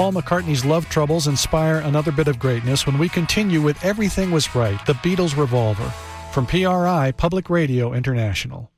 Paul McCartney's love troubles inspire another bit of greatness when we continue with Everything Was Right, the Beatles Revolver, from PRI, Public Radio International.